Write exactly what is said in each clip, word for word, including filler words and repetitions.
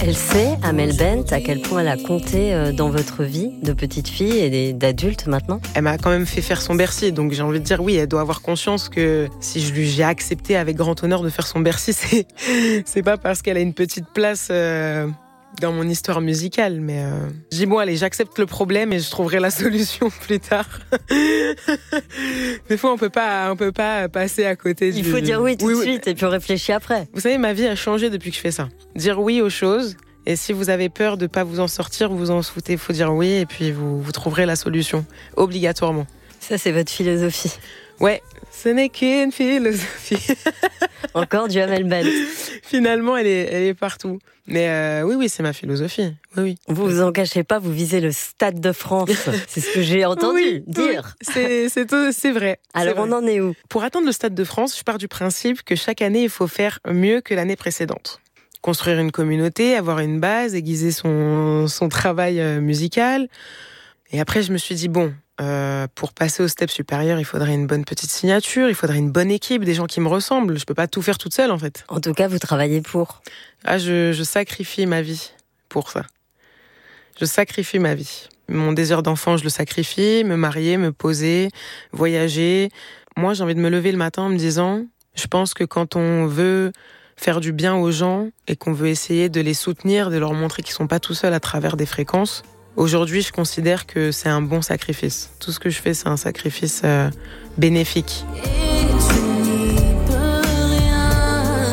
Elle sait, Amel Bent, à quel point elle a compté dans votre vie de petite fille et d'adulte maintenant ? Elle m'a quand même fait faire son Bercy, donc j'ai envie de dire oui, elle doit avoir conscience que si je lui j'ai accepté avec grand honneur de faire son Bercy, c'est, c'est pas parce qu'elle a une petite place euh, dans mon histoire musicale, mais euh, je dis bon allez, j'accepte le problème et je trouverai la solution plus tard. Des fois on peut pas, on peut pas passer à côté du... Il faut dire oui tout oui, de oui. suite et puis on réfléchit après. Vous savez, ma vie a changé depuis que je fais ça. Dire oui aux choses. Et si vous avez peur de pas vous en sortir, vous vous en foutez, il faut dire oui et puis vous, vous trouverez la solution, obligatoirement. Ça, c'est votre philosophie. Ouais, ce n'est qu'une philosophie. Encore du Amel Bent. Finalement, elle est, elle est partout. Mais euh, oui, oui, c'est ma philosophie. Oui, oui. Vous vous en cachez pas, vous visez le Stade de France. C'est ce que j'ai entendu oui, dire. Oui, c'est, c'est, c'est vrai. Alors, c'est on vrai. en est où ? Pour atteindre le Stade de France, je pars du principe que chaque année, il faut faire mieux que l'année précédente. Construire une communauté, avoir une base, aiguiser son, son travail musical. Et après, je me suis dit, bon, euh, pour passer au step supérieur, il faudrait une bonne petite signature, il faudrait une bonne équipe, des gens qui me ressemblent. Je peux pas tout faire toute seule, en fait. En tout cas, vous travaillez pour. Ah, je, je sacrifie ma vie pour ça. Je sacrifie ma vie. Mon désir d'enfant, je le sacrifie. Me marier, me poser, voyager. Moi, j'ai envie de me lever le matin en me disant, je pense que quand on veut faire du bien aux gens et qu'on veut essayer de les soutenir, de leur montrer qu'ils sont pas tout seuls à travers des fréquences. Aujourd'hui, je considère que c'est un bon sacrifice. Tout ce que je fais, c'est un sacrifice euh, bénéfique. Et tu n'y peux rien.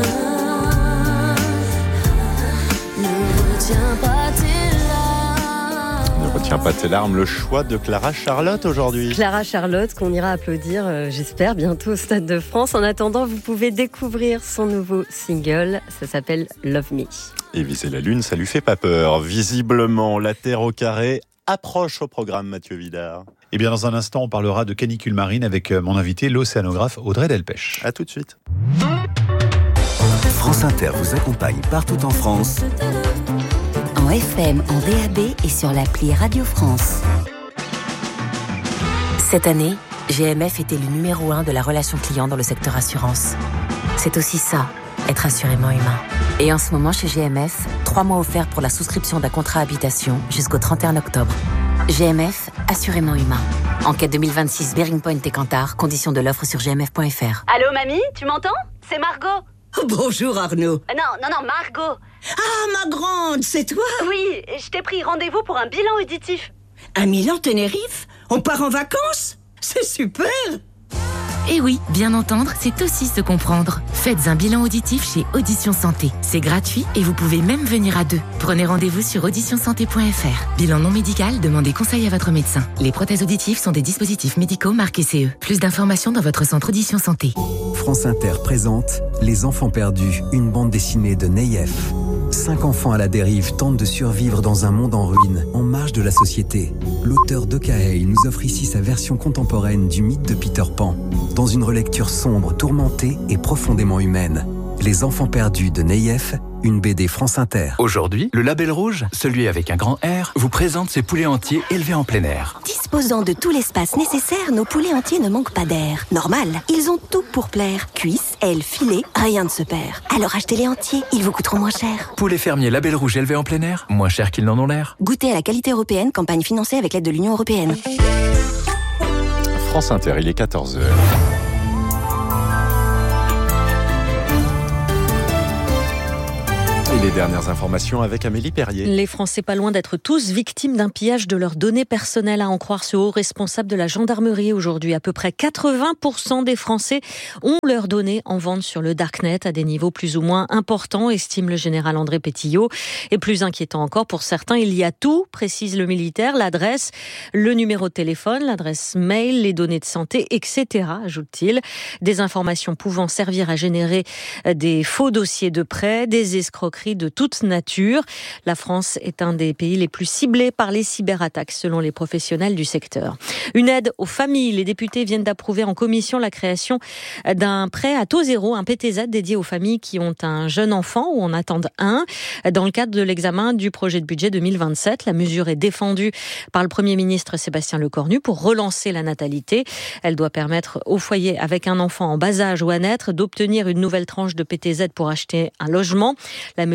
Ne retiens pas tes larmes. Ne retiens pas tes larmes, le choix de Clara Charlotte aujourd'hui. Clara Charlotte, qu'on ira applaudir, euh, j'espère, bientôt au Stade de France. En attendant, vous pouvez découvrir son nouveau single. Ça s'appelle Love Me. Et viser la Lune, ça lui fait pas peur. Visiblement, la Terre au carré approche au programme, Mathieu Vidard. Et bien dans un instant, on parlera de canicule marine avec mon invité, l'océanographe Audrey Delpech. À tout de suite. France Inter vous accompagne partout en France. En F M, en D A B et sur l'appli Radio France. Cette année, G M F était le numéro un de la relation client dans le secteur assurance. C'est aussi ça, être assurément humain. Et en ce moment, chez G M F, trois mois offerts pour la souscription d'un contrat habitation jusqu'au trente et un octobre. G M F, assurément humain. Enquête deux mille vingt-six, Bearing Point et Kantar, conditions de l'offre sur g m f point f r. Allô, mamie, tu m'entends ? C'est Margot. Bonjour Arnaud. Non, non, non, Margot. Ah, ma grande, c'est toi ? Oui, je t'ai pris rendez-vous pour un bilan auditif. À Milan, Tenerife ? On part en vacances ? C'est super ! Et oui, bien entendre, c'est aussi se comprendre. Faites un bilan auditif chez Audition Santé. C'est gratuit et vous pouvez même venir à deux. Prenez rendez-vous sur audition santé point f r. Bilan non médical, demandez conseil à votre médecin. Les prothèses auditives sont des dispositifs médicaux marqués C E. Plus d'informations dans votre centre Audition Santé. France Inter présente Les Enfants Perdus, une bande dessinée de Neyef. Cinq enfants à la dérive tentent de survivre dans un monde en ruine, en marge de la société. L'auteur d'Oka Hay nous offre ici sa version contemporaine du mythe de Peter Pan, dans une relecture sombre, tourmentée et profondément humaine. Les Enfants Perdus de Neyef, une B D France Inter. Aujourd'hui, le Label Rouge, celui avec un grand R, vous présente ses poulets entiers élevés en plein air. Disposant de tout l'espace nécessaire, nos poulets entiers ne manquent pas d'air. Normal, ils ont tout pour plaire. Cuisses, ailes, filets, rien ne se perd. Alors achetez-les entiers, ils vous coûteront moins cher. Poulets fermiers Label Rouge élevés en plein air, moins cher qu'ils n'en ont l'air. Goûtez à la qualité européenne, campagne financée avec l'aide de l'Union européenne. France Inter, il est quatorze heures. Et les dernières informations avec Amélie Perrier. Les Français pas loin d'être tous victimes d'un pillage de leurs données personnelles, à en croire ce haut responsable de la gendarmerie aujourd'hui. À peu près quatre-vingts pour cent des Français ont leurs données en vente sur le Darknet à des niveaux plus ou moins importants, estime le général André Pétillot. Et plus inquiétant encore, pour certains, il y a tout, précise le militaire, l'adresse, le numéro de téléphone, l'adresse mail, les données de santé, et cetera, ajoute-t-il. Des informations pouvant servir à générer des faux dossiers de prêt, des escroqueries de toute nature. La France est un des pays les plus ciblés par les cyberattaques, selon les professionnels du secteur. Une aide aux familles. Les députés viennent d'approuver en commission la création d'un prêt à taux zéro, un P T Z dédié aux familles qui ont un jeune enfant ou en attendent un. Dans le cadre de l'examen du projet de budget deux mille vingt-sept, la mesure est défendue par le Premier ministre Sébastien Lecornu pour relancer la natalité. Elle doit permettre aux foyers avec un enfant en bas âge ou à naître d'obtenir une nouvelle tranche de P T Z pour acheter un logement. La mesure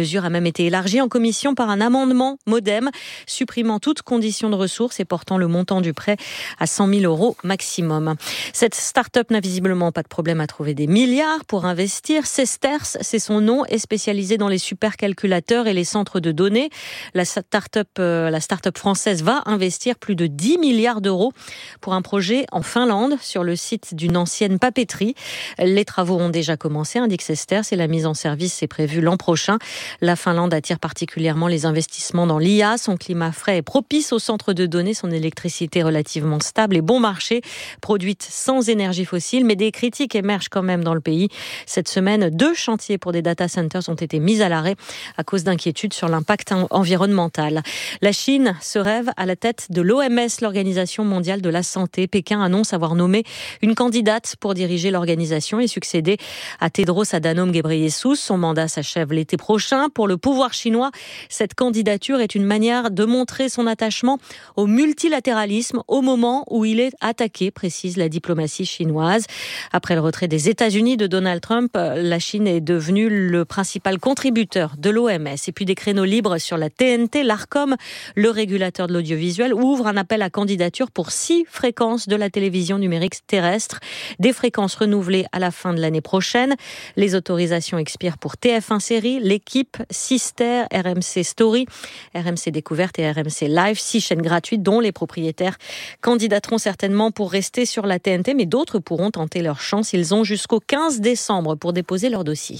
mesure a même été élargie en commission par un amendement MoDem, supprimant toute condition de ressources et portant le montant du prêt à cent mille euros maximum. Cette start-up n'a visiblement pas de problème à trouver des milliards pour investir. Sesterce, c'est son nom, est spécialisé dans les supercalculateurs et les centres de données. La start-up, euh, la start-up française va investir plus de dix milliards d'euros pour un projet en Finlande sur le site d'une ancienne papeterie. Les travaux ont déjà commencé, indique Sesterce, et la mise en service est prévue l'an prochain. La Finlande attire particulièrement les investissements dans l'I A. Son climat frais est propice aux centres de données, son électricité relativement stable et bon marché, produite sans énergie fossile. Mais des critiques émergent quand même dans le pays. Cette semaine, deux chantiers pour des data centers ont été mis à l'arrêt à cause d'inquiétudes sur l'impact environnemental. La Chine se rêve à la tête de l'O M S, l'Organisation mondiale de la santé. Pékin annonce avoir nommé une candidate pour diriger l'organisation et succéder à Tedros Adhanom Ghebreyesus. Son mandat s'achève l'été prochain. Pour le pouvoir chinois, cette candidature est une manière de montrer son attachement au multilatéralisme au moment où il est attaqué, précise la diplomatie chinoise. Après le retrait des États-Unis de Donald Trump, la Chine est devenue le principal contributeur de l'O M S. Et puis des créneaux libres sur la T N T. L'Arcom, le régulateur de l'audiovisuel, ouvre un appel à candidature pour six fréquences de la télévision numérique terrestre. Des fréquences renouvelées à la fin de l'année prochaine. Les autorisations expirent pour T F un Série, L'équipe, Sister, R M C Story, R M C Découverte et R M C Live. Six chaînes gratuites dont les propriétaires candidateront certainement pour rester sur la T N T, mais d'autres pourront tenter leur chance. Ils ont jusqu'au quinze décembre pour déposer leur dossier.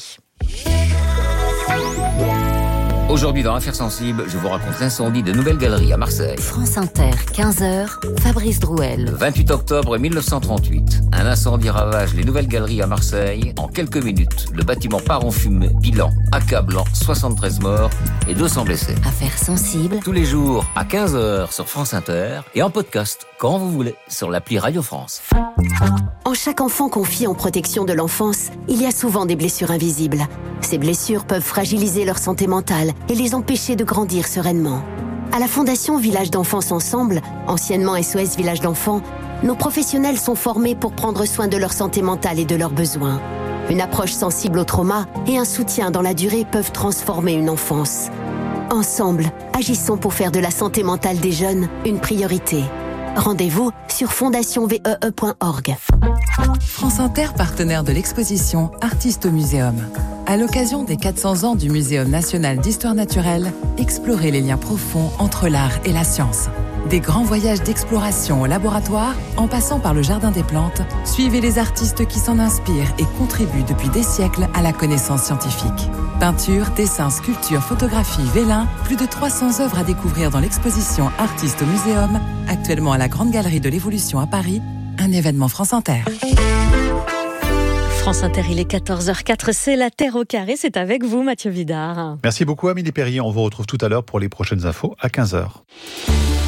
Aujourd'hui dans Affaires sensibles, je vous raconte l'incendie de Nouvelle Galerie à Marseille. France Inter, quinze heures, Fabrice Drouel. Le vingt-huit octobre mille neuf cent trente-huit, un incendie ravage les Nouvelles Galeries à Marseille. En quelques minutes, le bâtiment part en fumée. Bilan accablant, soixante-treize morts et deux cents blessés. Affaires sensibles. Tous les jours à quinze heures sur France Inter et en podcast quand vous voulez sur l'appli Radio France. En chaque enfant confié en protection de l'enfance, il y a souvent des blessures invisibles. Ces blessures peuvent fragiliser leur santé mentale et les empêcher de grandir sereinement. À la Fondation Village d'Enfance Ensemble, anciennement S O S Village d'Enfants, nos professionnels sont formés pour prendre soin de leur santé mentale et de leurs besoins. Une approche sensible au trauma et un soutien dans la durée peuvent transformer une enfance. Ensemble, agissons pour faire de la santé mentale des jeunes une priorité. Rendez-vous sur fondation v e e point org. France Inter, partenaire de l'exposition Artistes au Muséum. À l'occasion des quatre cents ans du Muséum national d'histoire naturelle, explorez les liens profonds entre l'art et la science. Des grands voyages d'exploration au laboratoire, en passant par le Jardin des plantes, suivez les artistes qui s'en inspirent et contribuent depuis des siècles à la connaissance scientifique. Peinture, dessin, sculpture, photographie, vélin, plus de trois cents œuvres à découvrir dans l'exposition Artistes au Muséum, actuellement à la Grande Galerie de l'Évolution à Paris, un événement France Inter. France Inter, il est quatorze heures quatre, c'est la Terre au carré, c'est avec vous Mathieu Vidard. Merci beaucoup Amélie Perrier, on vous retrouve tout à l'heure pour les prochaines infos à quinze heures.